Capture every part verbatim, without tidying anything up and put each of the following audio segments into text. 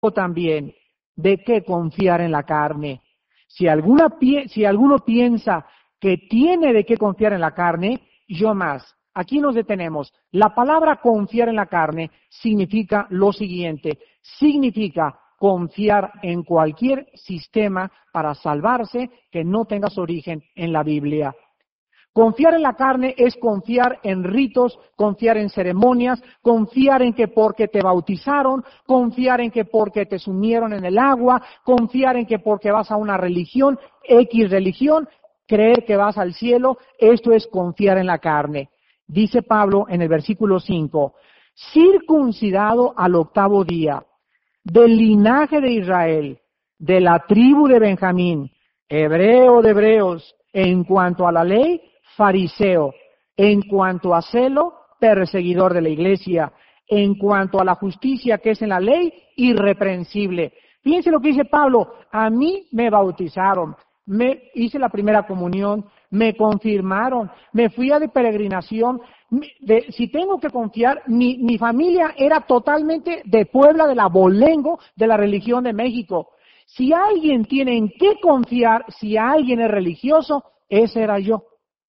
también de qué confiar en la carne. Si, alguna, si alguno piensa que tiene de qué confiar en la carne, yo más. Aquí nos detenemos. La palabra confiar en la carne significa lo siguiente, significa confiar en cualquier sistema para salvarse que no tenga su origen en la Biblia. Confiar en la carne es confiar en ritos, confiar en ceremonias, confiar en que porque te bautizaron, confiar en que porque te sumieron en el agua, confiar en que porque vas a una religión, X religión, creer que vas al cielo. Esto es confiar en la carne. Dice Pablo en el versículo cinco, circuncidado al octavo día, del linaje de Israel, de la tribu de Benjamín, hebreo de hebreos, en cuanto a la ley, fariseo, en cuanto a celo, perseguidor de la iglesia, en cuanto a la justicia que es en la ley, irreprensible. Fíjense lo que dice Pablo, a mí me bautizaron, me hice la primera comunión, me confirmaron, me fui a de peregrinación. De, si tengo que confiar, mi, mi familia era totalmente de Puebla, de la Bolengo, de la religión de México. Si alguien tiene en qué confiar, si alguien es religioso, ese era yo.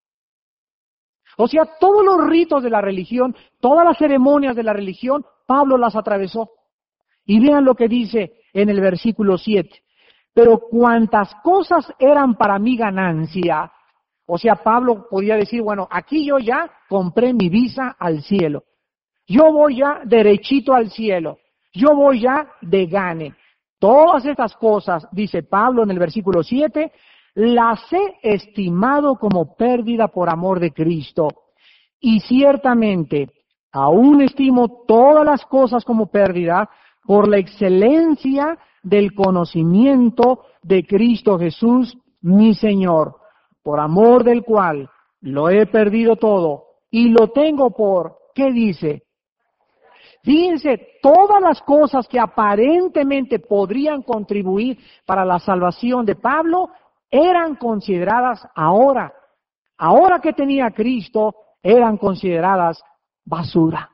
O sea, todos los ritos de la religión, todas las ceremonias de la religión, Pablo las atravesó. Y vean lo que dice en el versículo siete. Pero cuantas cosas eran para mi ganancia, o sea, Pablo podía decir, bueno, aquí yo ya compré mi visa al cielo. Yo voy ya derechito al cielo. Yo voy ya de gane. Todas estas cosas, dice Pablo en el versículo siete, las he estimado como pérdida por amor de Cristo. Y ciertamente, aún estimo todas las cosas como pérdida por la excelencia del conocimiento de Cristo Jesús, mi Señor, por amor del cual lo he perdido todo y lo tengo por, ¿qué dice? Fíjense, todas las cosas que aparentemente podrían contribuir para la salvación de Pablo eran consideradas ahora, ahora que tenía Cristo, eran consideradas basura.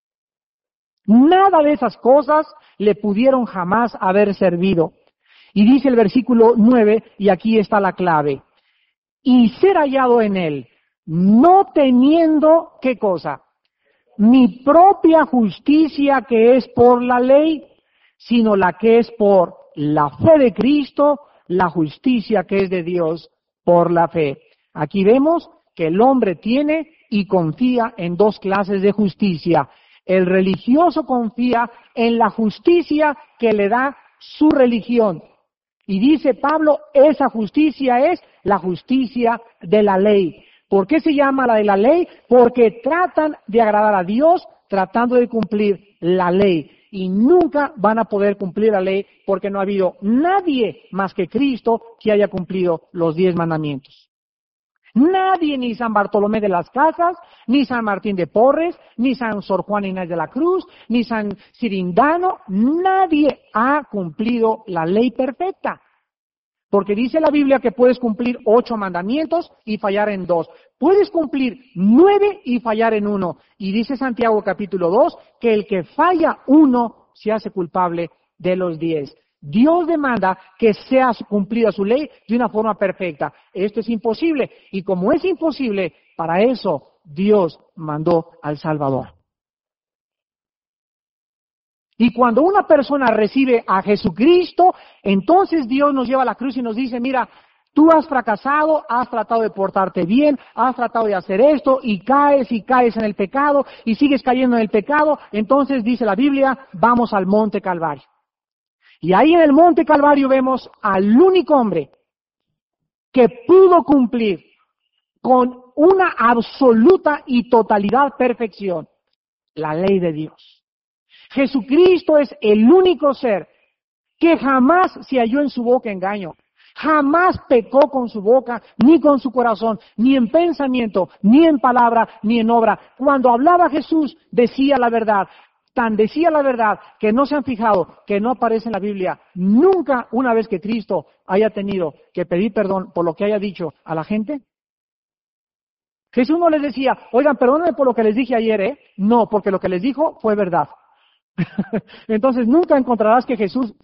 Nada de esas cosas le pudieron jamás haber servido. Y dice el versículo nueve, y aquí está la clave, y ser hallado en él, no teniendo, ¿qué cosa? Mi propia justicia que es por la ley, sino la que es por la fe de Cristo, la justicia que es de Dios por la fe. Aquí vemos que el hombre tiene y confía en dos clases de justicia. El religioso confía en la justicia que le da su religión. Y dice Pablo, esa justicia es la justicia de la ley. ¿Por qué se llama la de la ley? Porque tratan de agradar a Dios tratando de cumplir la ley. Y nunca van a poder cumplir la ley porque no ha habido nadie más que Cristo que haya cumplido los diez mandamientos. Nadie, ni San Bartolomé de las Casas, ni San Martín de Porres, ni San Sor Juan Inés de la Cruz, ni San Cirindano, nadie ha cumplido la ley perfecta. Porque dice la Biblia que puedes cumplir ocho mandamientos y fallar en dos. Puedes cumplir nueve y fallar en uno. Y dice Santiago capítulo dos que el que falla uno se hace culpable de los diez. Dios demanda que sea cumplida su ley de una forma perfecta. Esto es imposible. Y como es imposible, para eso Dios mandó al Salvador. Y cuando una persona recibe a Jesucristo, entonces Dios nos lleva a la cruz y nos dice, mira, tú has fracasado, has tratado de portarte bien, has tratado de hacer esto y caes y caes en el pecado y sigues cayendo en el pecado. Entonces dice la Biblia, vamos al Monte Calvario. Y ahí en el Monte Calvario vemos al único hombre que pudo cumplir con una absoluta y totalidad perfección la ley de Dios. Jesucristo es el único ser que jamás se halló en su boca engaño, jamás pecó con su boca, ni con su corazón, ni en pensamiento, ni en palabra, ni en obra. Cuando hablaba Jesús, decía la verdad. Tan decía la verdad que no se han fijado, que no aparece en la Biblia, nunca una vez que Cristo haya tenido que pedir perdón por lo que haya dicho a la gente. Jesús no les decía, oigan, perdónenme por lo que les dije ayer, ¿eh? No, porque lo que les dijo fue verdad. Entonces nunca encontrarás que Jesús